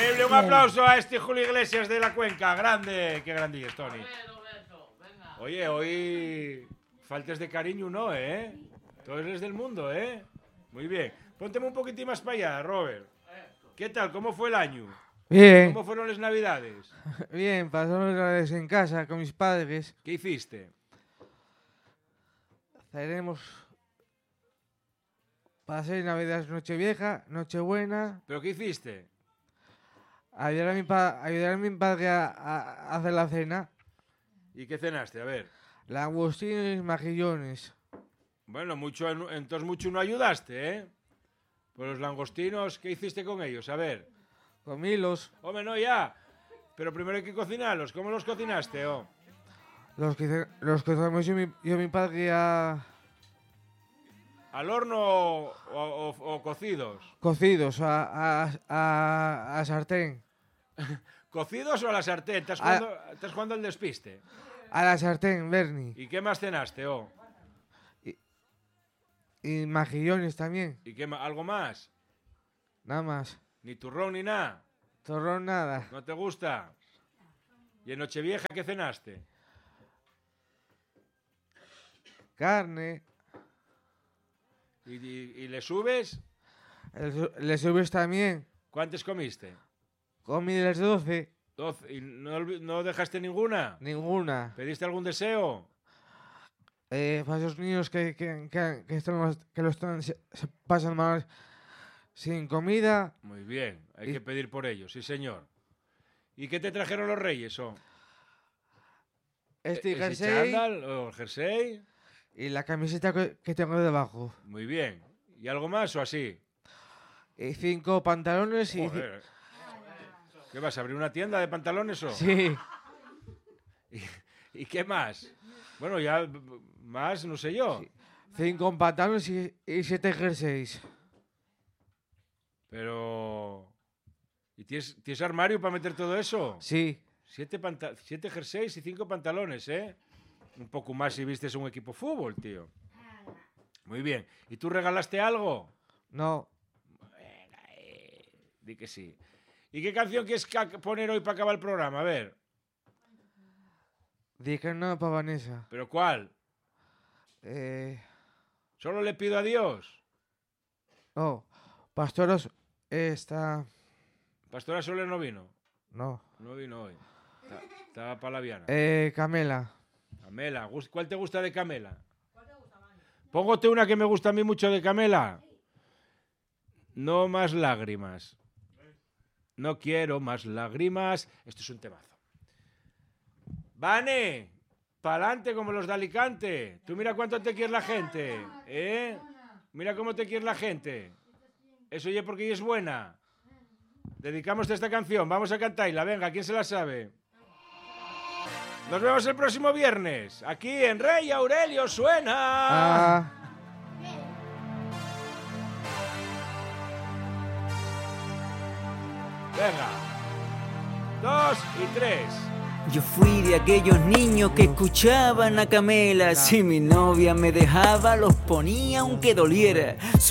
Increíble, un aplauso a este Julio Iglesias de la Cuenca. Grande, qué grande es, Tony. Oye, hoy faltas de cariño, ¿no, eh? Tú eres del mundo, ¿eh? Muy bien. Pónteme un poquitín más para allá, Robert. ¿Qué tal? ¿Cómo fue el año? Bien. ¿Cómo fueron las navidades? Bien, pasamos las navidades en casa con mis padres. ¿Qué hiciste? Haremos para hacer navidades Nochevieja, Nochebuena. ¿Pero qué hiciste? Ayudar a mi padre a hacer la cena. ¿Y qué cenaste? A ver. Langostinos y mejillones. Bueno, entonces mucho no ayudaste, ¿eh? Pues los langostinos, ¿qué hiciste con ellos? A ver. Comílos. Hombre, no, ya. Pero primero hay que cocinarlos. ¿Cómo los cocinaste, oh? Los cocemos yo y mi padre ¿Al horno o cocidos? cocidos a sartén. ¿Cocidos o a la sartén? ¿Estás jugando al despiste? A la sartén, Bernie. ¿Y qué más cenaste, oh? Y mejillones también. ¿Y qué algo más? Nada más. ¿Ni turrón ni nada? Torrón nada. ¿No te gusta? ¿Y en Nochevieja qué cenaste? Carne. ¿Y le subes? Le subes también. ¿Cuántas comiste? Comí las 12. 12. ¿Y no dejaste ninguna? Ninguna. ¿Pediste algún deseo? Para esos niños que se pasan mal sin comida. Muy bien, hay que pedir por ellos, sí señor. ¿Y qué te trajeron los reyes? Este ¿Ese jersey chándal o el jersey? y la camiseta que tengo debajo. Muy bien. ¿Y algo más o así? Y 5 pantalones y... Joder. ¿Qué vas a abrir una tienda de pantalones o? Sí. ¿Y qué más? Bueno, ya más, no sé yo. 5 pantalones y 7 jerseys. Pero... ¿Y tienes armario para meter todo eso? Sí. 7 jerseys y 5 pantalones, ¿eh? Un poco más si vistes un equipo de fútbol, tío. Muy bien. ¿Y tú regalaste algo? No. Venga, di que sí. ¿Y qué canción quieres poner hoy para acabar el programa? A ver. Dije no para Vanessa. ¿Pero cuál? ¿Solo le pido a Dios? No. Pastoros está... ¿Pastora Soler no vino? No. No vino hoy. Estaba para la Viana. Camela. Camela. ¿Cuál te gusta de Camela? Póngote una que me gusta a mí mucho de Camela. No más lágrimas. No quiero más lágrimas. Esto es un temazo. Vane, pa'lante como los de Alicante. Tú mira cuánto te quiere la gente, ¿eh? Mira cómo te quiere la gente. Eso ya porque ella es buena. Dedicamos esta canción. Vamos a cantarla. Venga, ¿quién se la sabe? Nos vemos el próximo viernes. Aquí en Rey Aurelio suena. Venga. 2 y 3. Yo fui de aquellos niños que escuchaban a Camela. Si mi novia me dejaba, los ponía aunque doliera.